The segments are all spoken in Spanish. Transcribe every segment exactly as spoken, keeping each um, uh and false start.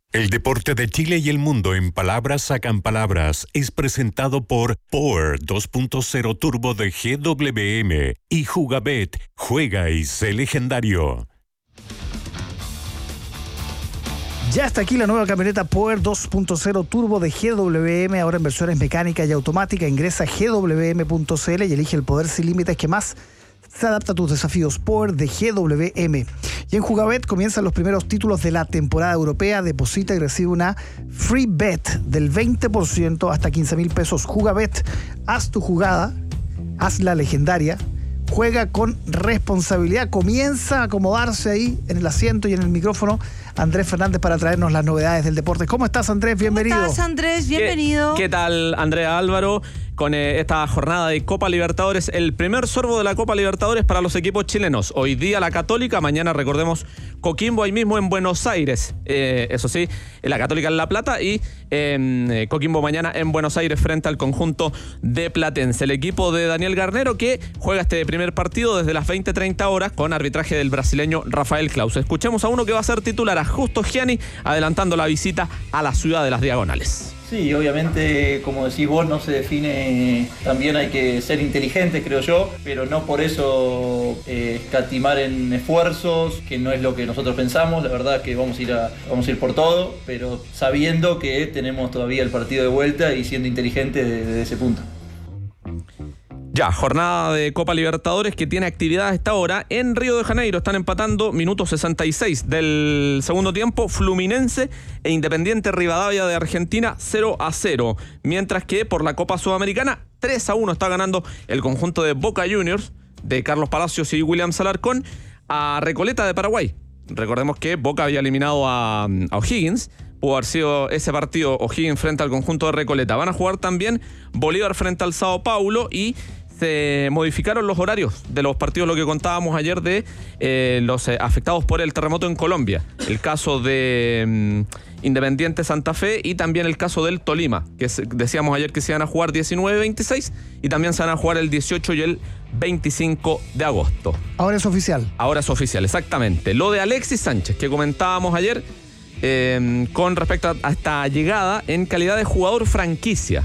El deporte de Chile y el mundo en palabras sacan palabras es presentado por Power dos punto cero Turbo de G W M y Jugabet, juega y sé legendario. Ya está aquí la nueva camioneta Power dos punto cero Turbo de G W M, ahora en versiones mecánica y automática. Ingresa a g w m punto c l y elige el poder sin límites que más se adapta a tus desafíos. Power de G W M. Y en Jugabet comienzan los primeros títulos de la temporada europea. Deposita y recibe una free bet del veinte por ciento hasta quince mil pesos. Jugabet, haz tu jugada, hazla legendaria. Juega con responsabilidad. Comienza a acomodarse ahí en el asiento y en el micrófono Andrés Fernández para traernos las novedades del deporte. ¿Cómo estás, Andrés? Bienvenido. ¿Cómo estás, Andrés? Bienvenido. ¿Qué, qué tal, Andrea Álvaro? Con eh, esta jornada de Copa Libertadores, el primer sorbo de la Copa Libertadores para los equipos chilenos. Hoy día la Católica, mañana recordemos Coquimbo ahí mismo en Buenos Aires. Eh, eso sí, la Católica en La Plata y eh, Coquimbo mañana en Buenos Aires frente al conjunto de Platense. El equipo de Daniel Garnero que juega este primer partido desde las veinte treinta horas con arbitraje del brasileño Rafael Claus. Escuchemos a uno que va a ser titular, a Justo Gianni, adelantando la visita a la ciudad de las Diagonales. Sí, obviamente, como decís vos, no se define, también hay que ser inteligentes, creo yo, pero no por eso eh, escatimar en esfuerzos, que no es lo que nosotros pensamos. La verdad que vamos a ir a, vamos a ir por todo, pero sabiendo que tenemos todavía el partido de vuelta y siendo inteligentes desde ese punto. Ya, jornada de Copa Libertadores que tiene actividad a esta hora en Río de Janeiro. Están empatando minuto sesenta y seis del segundo tiempo Fluminense e Independiente Rivadavia de Argentina cero a cero. Mientras que por la Copa Sudamericana tres a uno está ganando el conjunto de Boca Juniors de Carlos Palacios y William Alarcón a Recoleta de Paraguay. Recordemos que Boca había eliminado a, a O'Higgins. Pudo haber sido ese partido O'Higgins frente al conjunto de Recoleta. Van a jugar también Bolívar frente al Sao Paulo y se modificaron los horarios de los partidos, lo que contábamos ayer de eh, los eh, afectados por el terremoto en Colombia. El caso de mm, Independiente Santa Fe y también el caso del Tolima, que se, decíamos ayer que se iban a jugar diecinueve veintiséis y también se van a jugar el dieciocho y el veinticinco de agosto. Ahora es oficial. Ahora es oficial, exactamente. Lo de Alexis Sánchez, que comentábamos ayer eh, con respecto a esta llegada en calidad de jugador franquicia.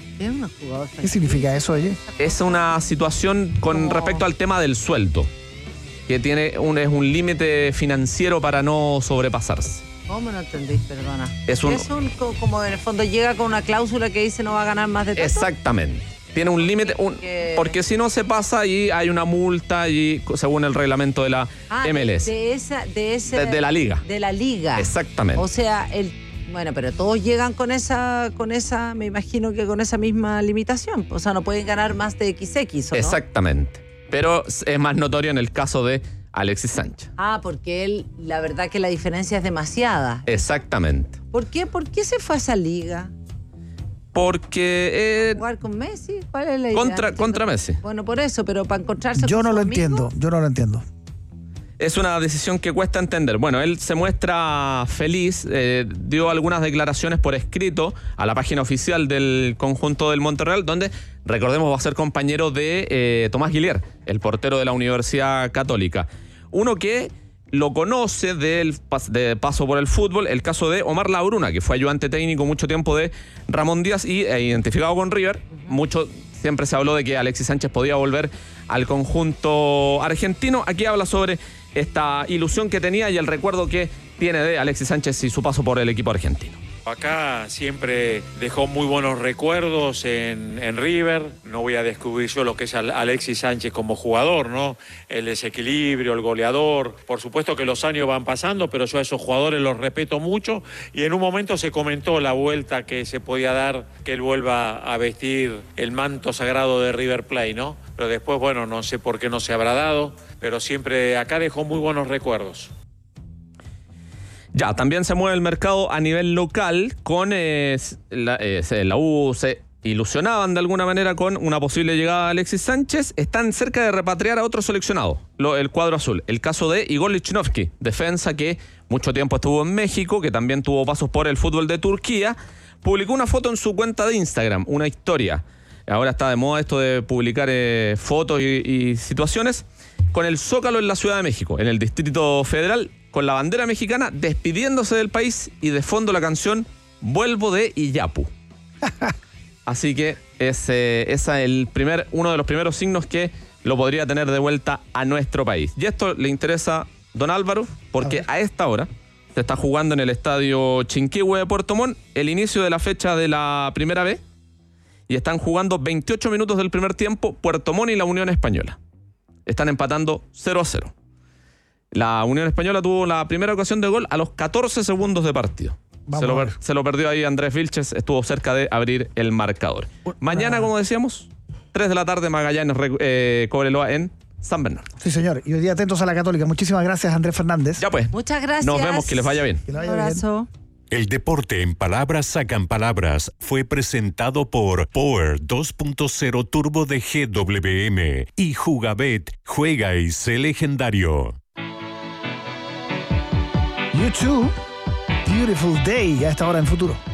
¿Qué significa eso, oye? Es una situación con no. respecto al tema del sueldo, que tiene un, es un límite financiero para no sobrepasarse. ¿Cómo no entendís? Perdona. Es un, es un como en el fondo llega con una cláusula que dice no va a ganar más de tanto. Exactamente. Tiene un límite, un, porque... porque si no se pasa y hay una multa y según el reglamento de la ah, M L S. De, de esa, de ese, de, de la liga. De la liga. Exactamente. O sea, el Bueno, pero todos llegan con esa, con esa, me imagino que con esa misma limitación. O sea, no pueden ganar más de equis equis, ¿o no? Exactamente. Pero es más notorio en el caso de Alexis Sánchez. Ah, porque él, la verdad que la diferencia es demasiada. Exactamente. ¿Por qué? ¿Por qué se fue a esa liga? Porque... Eh, ¿Jugar con Messi? ¿Cuál es la idea? Contra, contra Messi. Bueno, por eso, pero para encontrarse Yo con no su lo amigo, entiendo, yo no lo entiendo. Es una decisión que cuesta entender. Bueno, él se muestra feliz, eh, dio algunas declaraciones por escrito a la página oficial del conjunto del Monterreal, donde, recordemos, va a ser compañero de eh, Tomás Guillier, el portero de la Universidad Católica. Uno que lo conoce del de paso por el fútbol, el caso de Omar Labruna, que fue ayudante técnico mucho tiempo de Ramón Díaz y eh, identificado con River. Mucho siempre se habló de que Alexis Sánchez podía volver al conjunto argentino. Aquí habla sobre esta ilusión que tenía y el recuerdo que tiene de Alexis Sánchez y su paso por el equipo argentino. Acá siempre dejó muy buenos recuerdos en, en River. No voy a descubrir yo lo que es Alexis Sánchez como jugador, ¿no? El desequilibrio, el goleador. Por supuesto que los años van pasando, pero yo a esos jugadores los respeto mucho. Y en un momento se comentó la vuelta que se podía dar, que él vuelva a vestir el manto sagrado de River Plate, ¿no? Pero después, bueno, no sé por qué no se habrá dado, pero siempre acá dejó muy buenos recuerdos. Ya, también se mueve el mercado a nivel local con eh, la, eh, la U, se ilusionaban de alguna manera con una posible llegada de Alexis Sánchez. Están cerca de repatriar a otro seleccionado, lo, el cuadro azul. El caso de Igor Lichnowsky, defensa que mucho tiempo estuvo en México, que también tuvo pasos por el fútbol de Turquía, publicó una foto en su cuenta de Instagram, una historia. Ahora está de moda esto de publicar eh, fotos y, y situaciones con el Zócalo en la Ciudad de México, en el Distrito Federal. con la bandera mexicana, despidiéndose del país y de fondo la canción Vuelvo de Iyapu. Así que ese es el primer, uno de los primeros signos que lo podría tener de vuelta a nuestro país. Y esto le interesa, don Álvaro, porque a, a esta hora se está jugando en el estadio Chinquihue de Puerto Montt el inicio de la fecha de la Primera B y están jugando veintiocho minutos del primer tiempo Puerto Montt y la Unión Española. Están empatando cero a cero. La Unión Española tuvo la primera ocasión de gol a los catorce segundos de partido. Se lo, se lo perdió ahí Andrés Vilches, estuvo cerca de abrir el marcador. Mañana, como decíamos, tres de la tarde, Magallanes eh, Cobreloa en San Bernardo. Sí, señor. Y hoy día atentos a la Católica. Muchísimas gracias, Andrés Fernández. Ya pues. Muchas gracias. Nos vemos, que les vaya bien. Que le vaya Un abrazo. bien. El deporte en palabras sacan palabras fue presentado por Power dos punto cero Turbo de G W M y Jugabet, juega y sé legendario. YouTube, Beautiful Day, a esta hora en Futuro.